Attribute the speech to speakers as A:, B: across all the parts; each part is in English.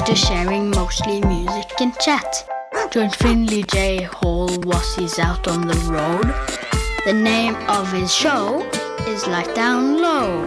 A: just sharing mostly music and chat. Join Finley J. Hall whilst he's out on the road. The name of his show is Life Down Low.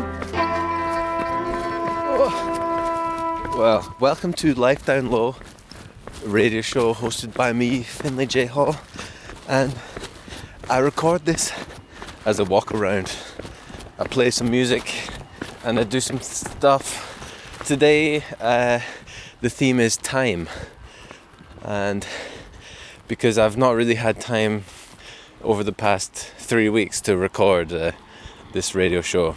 B: Well, welcome to Life Down Low, a radio show hosted by me, Finley J. Hall, and I record this as I walk around. I play some music and I do some stuff. Today, the theme is time, and because I've not really had time over the past 3 weeks to record this radio show.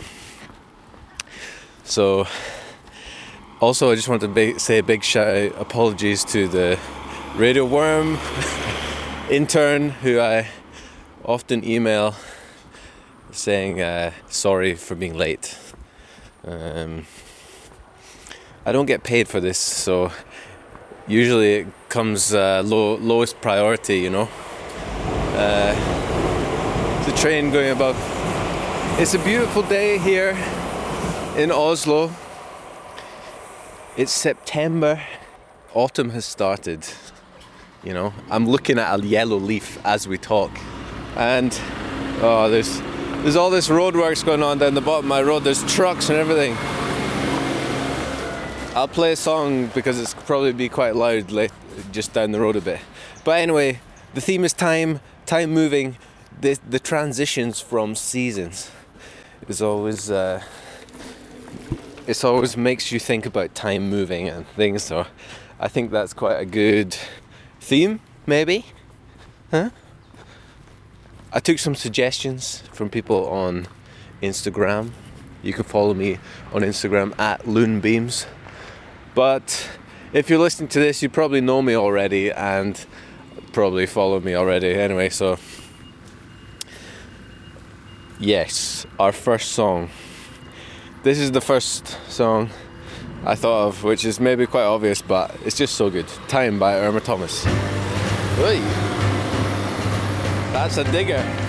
B: So, also I just want to say a big shout out, apologies to the Radio Worm intern who I often email saying sorry for being late. I don't get paid for this, so usually it comes lowest priority, you know. The train going above. It's a beautiful day here in Oslo. It's September. Autumn has started. You know, I'm looking at a yellow leaf as we talk, and there's all this roadworks going on down the bottom of my road. There's trucks and everything. I'll play a song because it's probably be quite loud just down the road a bit. But anyway, the theme is time moving. The transitions from seasons is always it always makes you think about time moving and things. So I think that's quite a good theme, maybe. Huh? I took some suggestions from people on Instagram. You can follow me on Instagram at Loonbeams. But if you're listening to this, you probably know me already and probably follow me already anyway. So yes, our first song. This is the first song I thought of, which is maybe quite obvious, but it's just so good. Time by Irma Thomas. Oi. That's a digger.